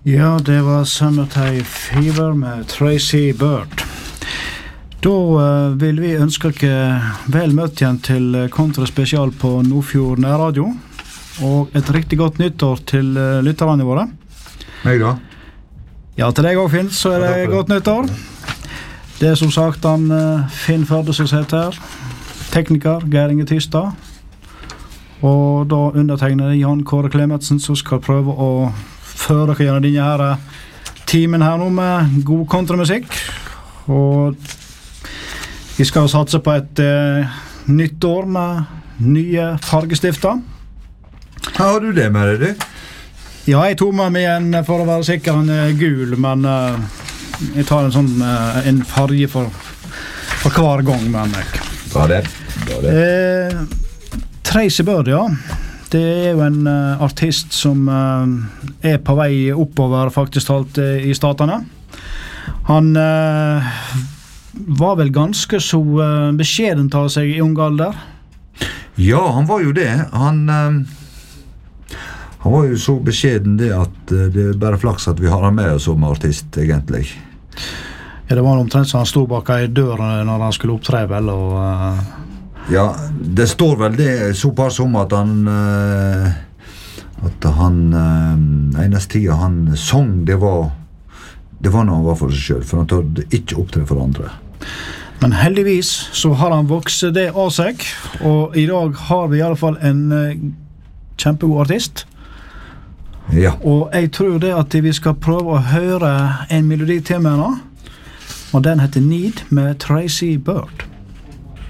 Ja, det var Summertime Fever med Tracy Byrd. Da vil vi ønske dere vel møtt igjen til kontraspesial på Nordfjord Nærradio, og et riktig godt nyttår til lytterne våre. Meg da? Ja, til deg også, Finn, så det godt nyttår. Det som sagt han Finn Førde som heter, tekniker Geir Inge Tystad, og da undertegner Jan Kåre Klemetsen som skal prøve å føre dere gjennom denne her timen her nå med god kontramusikk, og vi skal satse på et nytt år med nye fargestifter. Har du det med deg, du? Ja, jeg tog med meg en, for å være sikker, en gul, men jeg tar en sånn en farge for hver gang med meg. Bra det. Tracy Byrd, ja. Det jo en artist som på vei oppover faktisk talt i statene. Han var vel ganske så beskjeden av seg i ung alder. Ja, han var jo det. Han var jo så beskjeden det at det bare flaks at vi har han med oss som artist, egentlig. Ja, det var omtrent så han stod bak i døren når han skulle opptre vel, og... Ja, det står vel det såpass som at han eneste tida han sang, det var når han var for seg selv, for han tørde ikke opptre for andre. Men heldigvis så har han vokset det av seg, og i dag har vi i alle fall en kjempegod artist. Ja. Og jeg tror det at vi skal prøve å høre en melodi til med henne, og den heter Need med Tracy Byrd.